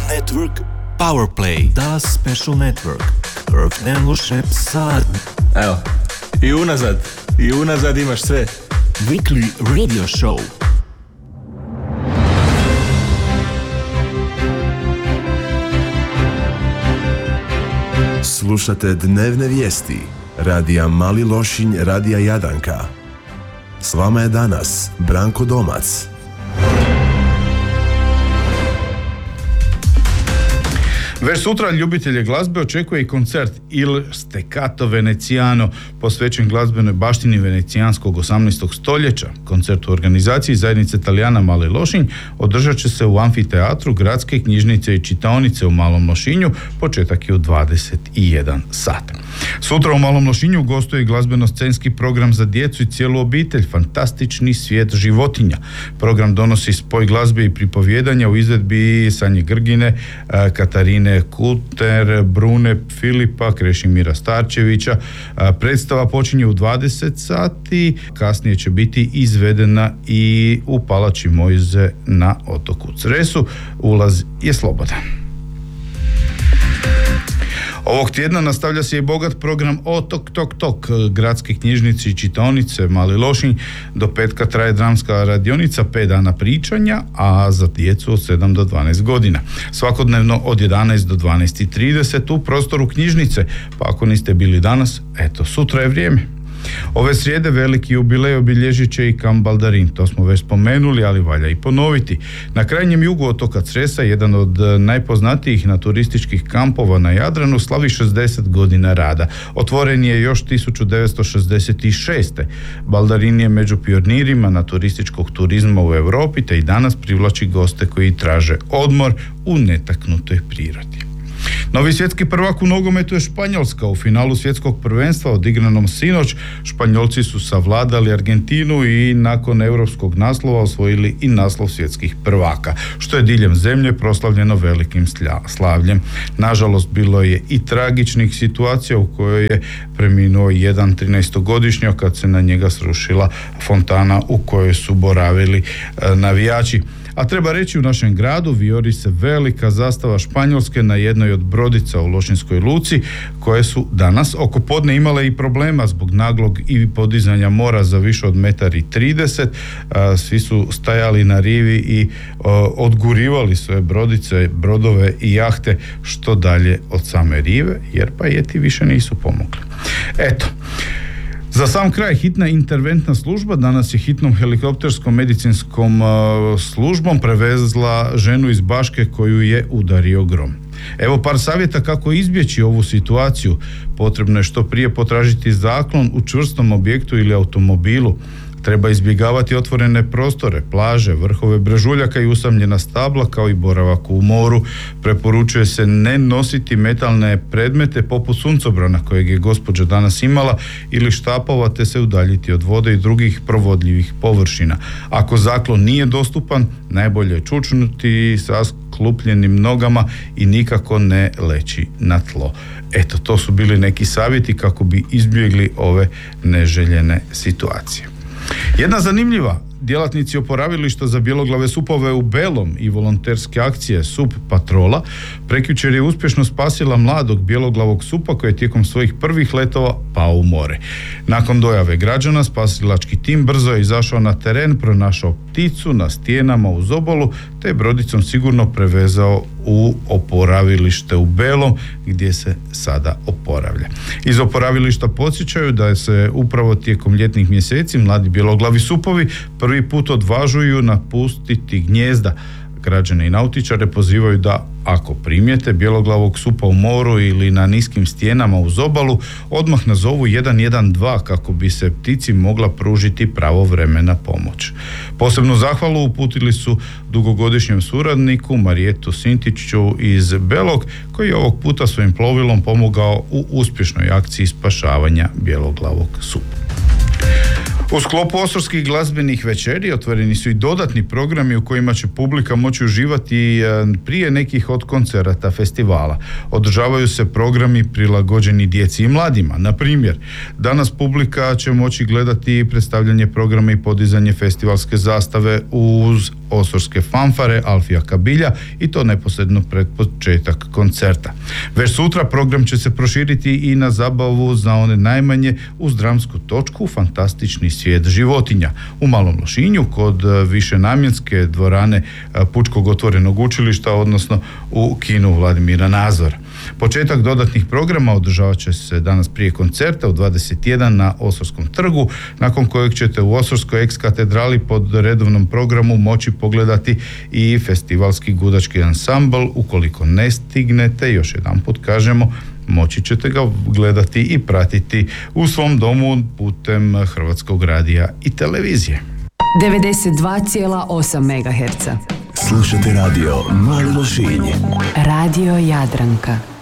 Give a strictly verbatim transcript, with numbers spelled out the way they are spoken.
Network Powerplay, The Special Network, Prvnelu Šep Sad. Evo, i unazad, i unazad imaš sve. Weekly Radio Show. Slušate dnevne vijesti radija Mali Lošinj, radija Jadanka. S vama je danas Branko Domac. Već sutra ljubitelje glazbe očekuje i koncert Il Steccato Veneziano posvećen glazbenoj baštini venecijanskog osamnaestog stoljeća. Koncert u organizaciji zajednice Talijana Mali Lošinj održat će se u amfiteatru Gradske knjižnice i čitaonice u Malom Lošinju. Početak je u dvadeset jedan sat. Sutra u Malom Lošinju gostuje glazbeno-scenski program za djecu i cijelu obitelj Fantastični svijet životinja. Program donosi spoj glazbe i pripovjedanja u izvedbi Sanje Grgine, Katarine Kuter, Brune Filipa, Krešimira Starčevića. Predstava počinje u dvadeset sati, kasnije će biti izvedena i u Palači Mojze na otoku Cresu. Ulaz je slobodan. Ovog tjedna nastavlja se i bogat program Otok Tok Tok Gradske knjižnice i čitaonice Mali Lošinj. Do petka traje dramska radionica, pet dana pričanja, a za djecu od sedam do dvanaest godina. Svakodnevno od jedanaest do dvanaest i trideset u prostoru knjižnice, pa ako niste bili danas, eto, sutra je vrijeme. Ove srijede veliki jubilej obilježit će i kamp Baldarin, to smo već spomenuli, ali valja i ponoviti. Na krajnjem jugu otoka Cresa, jedan od najpoznatijih naturističkih kampova na Jadranu, slavi šezdeset godina rada. Otvoren je još tisuću devetsto šezdeset šeste. Baldarin je među pionirima naturističkog turizma u Europi, te i danas privlači goste koji traže odmor u netaknutoj prirodi. Novi svjetski prvak u nogometu je Španjolska. U finalu svjetskog prvenstva odigranom sinoć Španjolci su savladali Argentinu i nakon europskog naslova osvojili i naslov svjetskih prvaka, što je diljem zemlje proslavljeno velikim slavljem. Nažalost, bilo je i tragičnih situacija u kojoj je preminuo jedan trinaestogodišnjak kad se na njega srušila fontana u kojoj su boravili e, navijači. A treba reći, u našem gradu vijori se velika zastava Španjolske na jednoj od brodica u Lošinjskoj luci, koje su danas oko podne imale i problema zbog naglog i podizanja mora za više od metar i trideset. Svi su stajali na rivi i odgurivali svoje brodice, brodove i jahte što dalje od same rive, jer pajeti više nisu pomogli. Eto, za sam kraj, hitna interventna služba danas je hitnom helikopterskom medicinskom uh, službom prevezla ženu iz Baške koju je udario grom. Evo par savjeta kako izbjeći ovu situaciju. Potrebno je što prije potražiti zaklon u čvrstom objektu ili automobilu. Treba izbjegavati otvorene prostore, plaže, vrhove brežuljaka i usamljena stabla, kao i boravak u moru. Preporučuje se ne nositi metalne predmete poput suncobrana kojeg je gospođa danas imala ili štapova, te se udaljiti od vode i drugih provodljivih površina. Ako zaklon nije dostupan, najbolje je čučnuti sa sklupljenim nogama i nikako ne leći na tlo. Eto, to su bili neki savjeti kako bi izbjegli ove neželjene situacije. Jedna zanimljiva, djelatnici oporavilišta za bjeloglave supove u Belom i volonterske akcije Sup Patrola prekjučer je uspješno spasila mladog bjeloglavog supa koji je tijekom svojih prvih letova pao u more. Nakon dojave građana, spasilački tim brzo je izašao na teren, pronašao pticu na stijenama uz obalu, te je brodicom sigurno prevezao u oporavilište u Belom, gdje se sada oporavlja. Iz oporavilišta podsjećaju da se upravo tijekom ljetnih mjeseci mladi bjeloglavi supovi prvi put odvažuju napustiti gnijezda. Građane i nautičare pozivaju da, ako primijete bjeloglavog supa u moru ili na niskim stijenama uz obalu, odmah nazovu jedan jedan dva kako bi se ptici mogla pružiti pravovremena pomoć. Posebnu zahvalu uputili su dugogodišnjem suradniku Marijetu Sintiću iz Belog, koji je ovog puta svojim plovilom pomogao u uspješnoj akciji spašavanja bjeloglavog supa. U sklopu Osorskih glazbenih večeri otvoreni su i dodatni programi u kojima će publika moći uživati prije nekih od koncerata festivala. Održavaju se programi prilagođeni djeci i mladima. Na primjer, danas publika će moći gledati predstavljanje programa i podizanje festivalske zastave uz Osorske fanfare Alfija Kabilja i to neposredno pred početak koncerta. Već sutra program će se proširiti i na zabavu za one najmanje uz dramsku točku Fantastični svijet životinja u Malom Lošinju kod višenamjenske dvorane Pučkog otvorenog učilišta, odnosno u kinu Vladimira Nazora. Početak dodatnih programa održavat će se danas prije koncerta u dvadeset jedan na Osorskom trgu, nakon kojeg ćete u Osorskoj eks-katedrali pod redovnom programu moći pogledati i festivalski gudački ansambl. Ukoliko ne stignete, još jedanput kažemo, moći ćete ga gledati i pratiti u svom domu putem Hrvatskog radija i televizije. devedeset dva zarez osam megaherca. Slušate radio Mali Lošinj. Radio Jadranka.